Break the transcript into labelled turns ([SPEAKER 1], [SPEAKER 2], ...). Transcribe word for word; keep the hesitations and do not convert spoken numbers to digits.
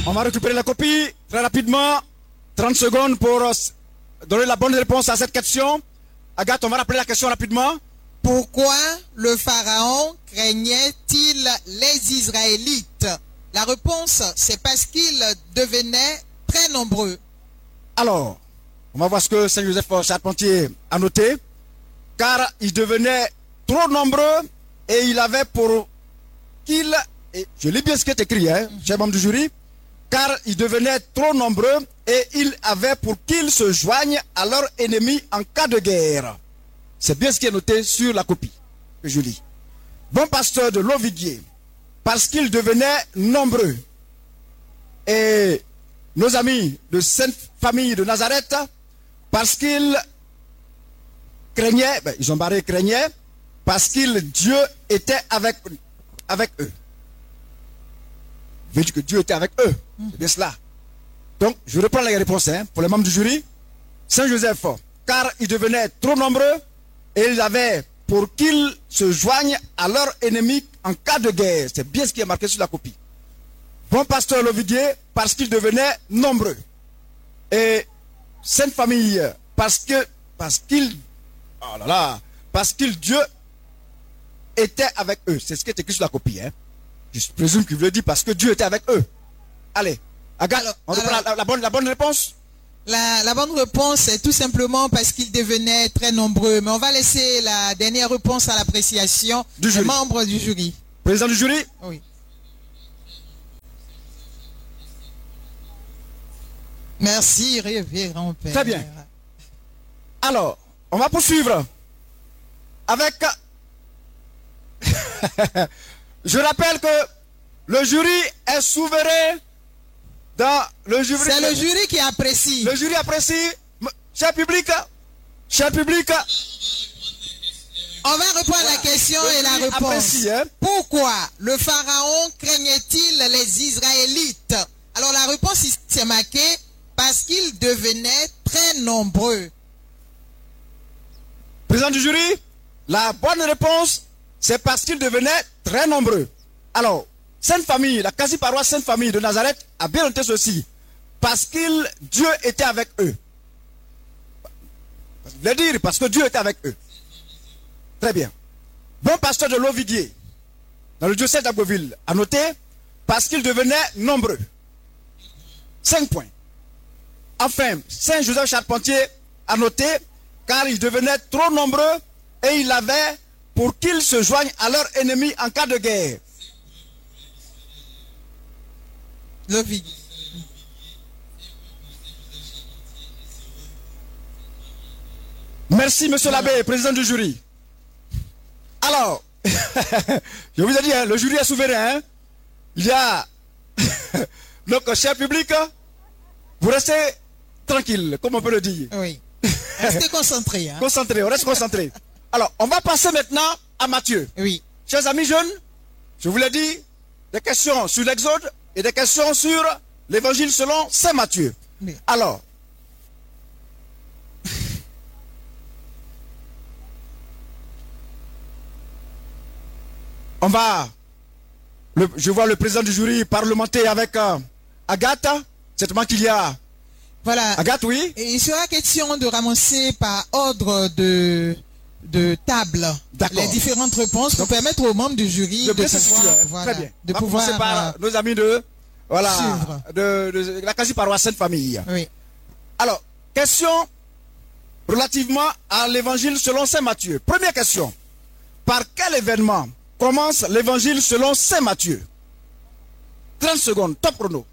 [SPEAKER 1] On va récupérer la copie très rapidement. trente secondes pour donner la bonne réponse à cette question. Agathe, on va rappeler la question rapidement.
[SPEAKER 2] Pourquoi le pharaon craignait-il les Israélites? La réponse, c'est parce qu'ils devenaient très nombreux.
[SPEAKER 1] Alors, on va voir ce que Saint-Joseph Charpentier a noté. Car ils devenaient trop nombreux et il avait pour qu'ils, et je lis bien ce qui est écrit, hein, mm-hmm. chers membres du jury, car ils devenaient trop nombreux et il avait pour qu'ils se joignent à leurs ennemis en cas de guerre. C'est bien ce qui est noté sur la copie que je lis. Bon pasteur de l'Ovidier, parce qu'ils devenaient nombreux. Et nos amis de Sainte Famille de Nazareth, parce qu'ils craignaient, ben, ils ont barré craignaient, parce qu'il Dieu était avec, avec eux. Je veux dire que Dieu était avec eux. C'est bien cela. Donc, je reprends les réponses hein, pour les membres du jury. Saint-Joseph, car ils devenaient trop nombreux et ils avaient pour qu'ils se joignent à leurs ennemis en cas de guerre. C'est bien ce qui est marqué sur la copie. Bon pasteur Lovidier, parce qu'ils devenaient nombreux. Et Sainte Famille, parce que, parce qu'il, oh là là, parce qu'il Dieu était avec eux. C'est ce qui est écrit sur la copie. Hein. Je présume qu'il veut dire parce que Dieu était avec eux. Allez, Agathe, alors, on reprend alors, la, la, bonne, la bonne réponse.
[SPEAKER 2] La, la bonne réponse est tout simplement parce qu'ils devenaient très nombreux. Mais on va laisser la dernière réponse à l'appréciation des membres du jury.
[SPEAKER 1] Président du jury?
[SPEAKER 2] Oui. Merci, révérend Père.
[SPEAKER 1] Très bien. Alors, on va poursuivre avec... Je rappelle que le jury est souverain dans le jury.
[SPEAKER 2] C'est le jury qui apprécie.
[SPEAKER 1] Le jury apprécie. Cher public, cher public.
[SPEAKER 2] On va reprendre voilà. la question le et la réponse.
[SPEAKER 1] Apprécie, hein?
[SPEAKER 2] Pourquoi le pharaon craignait-il les Israélites? Alors la réponse ici c'est marqué parce qu'ils devenaient très nombreux.
[SPEAKER 1] Président du jury, la bonne réponse c'est parce qu'ils devenaient très nombreux. Alors, Sainte Famille, la quasi-paroisse Sainte Famille de Nazareth a bien noté ceci. Parce qu'il, Dieu était avec eux. Je veux dire, parce que Dieu était avec eux. Très bien. Bon pasteur de l'Ovidier, dans le diocèse d'Abbeville, a noté, parce qu'ils devenaient nombreux. Cinq points. Enfin, Saint Joseph Charpentier a noté, car ils devenaient trop nombreux et il avait pour qu'ils se joignent à leurs ennemis en cas de guerre.
[SPEAKER 2] L'Ovidier.
[SPEAKER 1] Merci, monsieur voilà. l'abbé, président du jury. Alors, je vous ai dit, hein, le jury est souverain. Hein. Il y a... Donc, cher public, vous restez tranquille, comme on peut le dire.
[SPEAKER 2] Oui. Restez concentrés. Hein.
[SPEAKER 1] Concentrés, on reste concentrés. Alors, on va passer maintenant à Matthieu.
[SPEAKER 2] Oui.
[SPEAKER 1] Chers amis jeunes, je vous l'ai dit, des questions sur l'Exode et des questions sur l'Évangile selon Saint Matthieu. Oui. Alors, on va, le, je vois le président du jury parlementer avec euh, Agathe, certainement qu'il y a...
[SPEAKER 2] Voilà.
[SPEAKER 1] Agathe, oui.
[SPEAKER 2] Et il sera question de ramasser par ordre de... de table les différentes réponses pour Donc, permettre aux membres du jury de, de pouvoir, hein. voilà,
[SPEAKER 1] Très bien.
[SPEAKER 2] de
[SPEAKER 1] On
[SPEAKER 2] pouvoir
[SPEAKER 1] par euh, nos amis de voilà
[SPEAKER 2] suivre.
[SPEAKER 1] De, de, de la quasi-paroisse Sainte Famille.
[SPEAKER 2] Oui.
[SPEAKER 1] Alors, question relativement à l'évangile selon Saint Matthieu. Première question. Par quel événement commence l'évangile selon Saint Matthieu? trente secondes, top chrono.